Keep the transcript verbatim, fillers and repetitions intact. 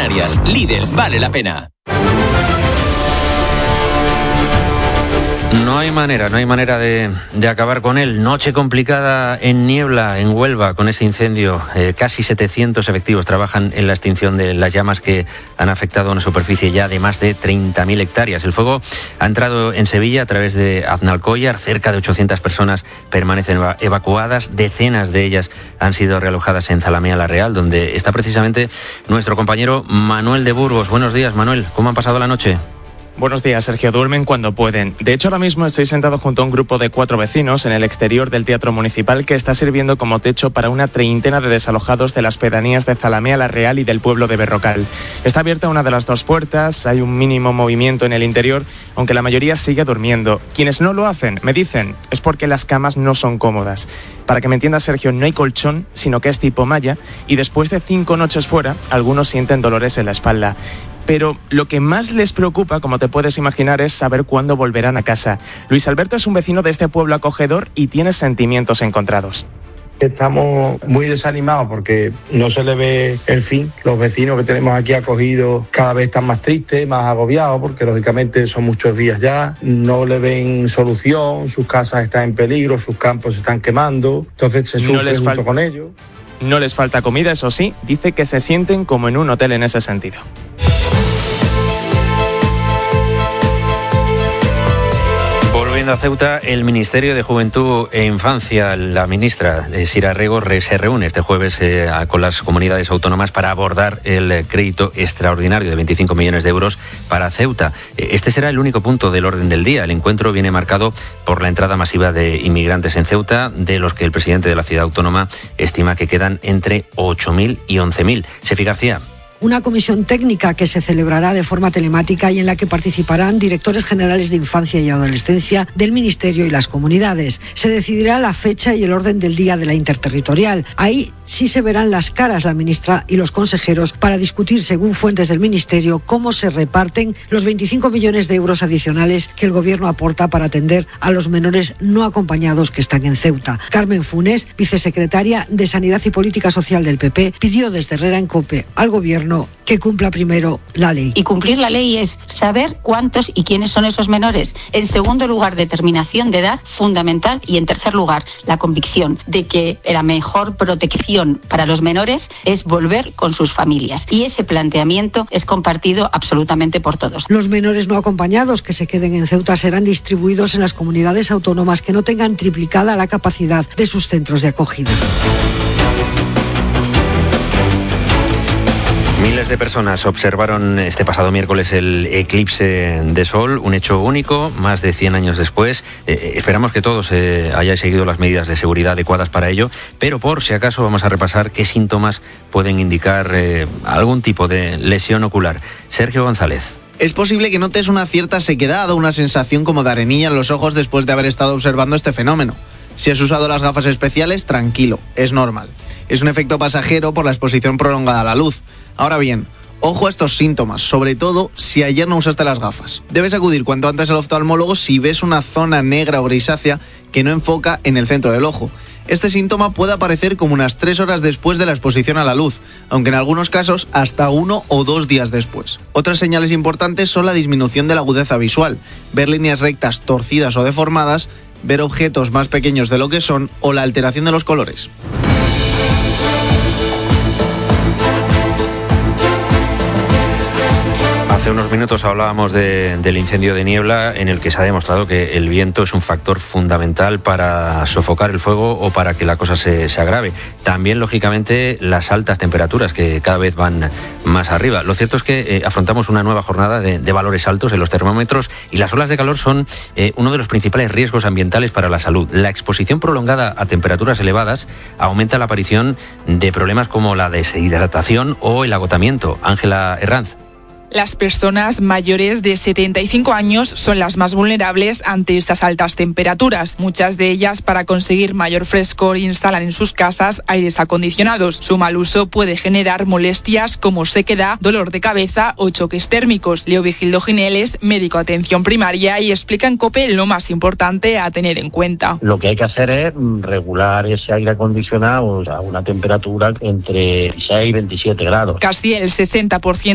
Canarias. Lidl, vale la pena. No hay manera, no hay manera de, de acabar con él. Noche complicada en Niebla, en Huelva, con ese incendio. Eh, casi setecientos efectivos trabajan en la extinción de las llamas que han afectado a una superficie ya de más de treinta mil hectáreas. El fuego ha entrado en Sevilla a través de Aznalcóllar. Cerca de ochocientas personas permanecen evacuadas. Decenas de ellas han sido realojadas en Zalamea la Real, donde está precisamente nuestro compañero Manuel de Burgos. Buenos días, Manuel. ¿Cómo han pasado la noche? Buenos días, Sergio. Duermen cuando pueden. De hecho, ahora mismo estoy sentado junto a un grupo de cuatro vecinos en el exterior del Teatro Municipal que está sirviendo como techo para una treintena de desalojados de las pedanías de Zalamea la Real y del pueblo de Berrocal. Está abierta una de las dos puertas, hay un mínimo movimiento en el interior, aunque la mayoría sigue durmiendo. Quienes no lo hacen, me dicen, es porque las camas no son cómodas. Para que me entiendas, Sergio, no hay colchón, sino que es tipo malla, y después de cinco noches fuera, algunos sienten dolores en la espalda. Pero lo que más les preocupa, como te puedes imaginar, es saber cuándo volverán a casa. Luis Alberto es un vecino de este pueblo acogedor y tiene sentimientos encontrados. Estamos muy desanimados porque no se le ve el fin. Los vecinos que tenemos aquí acogidos cada vez están más tristes, más agobiados, porque lógicamente son muchos días ya, no le ven solución, sus casas están en peligro, sus campos se están quemando, entonces se sufre no junto fal- con ellos. No les falta comida, eso sí, dice que se sienten como en un hotel en ese sentido. Volviendo a Ceuta, el Ministerio de Juventud e Infancia, la ministra Sira Rego, se reúne este jueves eh, con las comunidades autónomas para abordar el crédito extraordinario de veinticinco millones de euros para Ceuta. Este será el único punto del orden del día. El encuentro viene marcado por la entrada masiva de inmigrantes en Ceuta, de los que el presidente de la ciudad autónoma estima que quedan entre ocho mil y once mil. Sefi García. Una comisión técnica que se celebrará de forma telemática y en la que participarán directores generales de infancia y adolescencia del Ministerio y las comunidades. Se decidirá la fecha y el orden del día de la interterritorial. Ahí sí se verán las caras la ministra y los consejeros para discutir, según fuentes del Ministerio, cómo se reparten los veinticinco millones de euros adicionales que el Gobierno aporta para atender a los menores no acompañados que están en Ceuta. Carmen Funes, vicesecretaria de Sanidad y Política Social del P P, pidió desde Herrera en COPE al Gobierno que cumpla primero la ley. Y cumplir la ley es saber cuántos y quiénes son esos menores. En segundo lugar, determinación de edad fundamental. Y en tercer lugar, la convicción de que la mejor protección para los menores es volver con sus familias. Y ese planteamiento es compartido absolutamente por todos. Los menores no acompañados que se queden en Ceuta serán distribuidos en las comunidades autónomas que no tengan triplicada la capacidad de sus centros de acogida. Miles de personas observaron este pasado miércoles el eclipse de sol, un hecho único, más de cien años después. Eh, esperamos que todos eh, hayáis seguido las medidas de seguridad adecuadas para ello, pero por si acaso vamos a repasar qué síntomas pueden indicar eh, algún tipo de lesión ocular. Sergio González. Es posible que notes una cierta sequedad o una sensación como de arenilla en los ojos después de haber estado observando este fenómeno. Si has usado las gafas especiales, tranquilo, es normal. Es un efecto pasajero por la exposición prolongada a la luz. Ahora bien, ojo a estos síntomas, sobre todo si ayer no usaste las gafas. Debes acudir cuanto antes al oftalmólogo si ves una zona negra o grisácea que no enfoca en el centro del ojo. Este síntoma puede aparecer como unas tres horas después de la exposición a la luz, aunque en algunos casos hasta uno o dos días después. Otras señales importantes son la disminución de la agudeza visual, ver líneas rectas torcidas o deformadas, ver objetos más pequeños de lo que son o la alteración de los colores. Hace unos minutos hablábamos de, del incendio de Niebla, en el que se ha demostrado que el viento es un factor fundamental para sofocar el fuego o para que la cosa se, se agrave. También, lógicamente, las altas temperaturas que cada vez van más arriba. Lo cierto es que eh, afrontamos una nueva jornada de, de valores altos en los termómetros y las olas de calor son eh, uno de los principales riesgos ambientales para la salud. La exposición prolongada a temperaturas elevadas aumenta la aparición de problemas como la deshidratación o el agotamiento. Ángela Herranz. Las personas mayores de setenta y cinco años son las más vulnerables ante estas altas temperaturas. Muchas de ellas, para conseguir mayor frescor, instalan en sus casas aires acondicionados. Su mal uso puede generar molestias como sequedad, dolor de cabeza o choques térmicos. Leo Vigildo Gineles, médico de atención primaria, y explica en COPE lo más importante a tener en cuenta. Lo que hay que hacer es regular ese aire acondicionado a una temperatura entre dieciséis y veintisiete grados. Casi el sesenta por ciento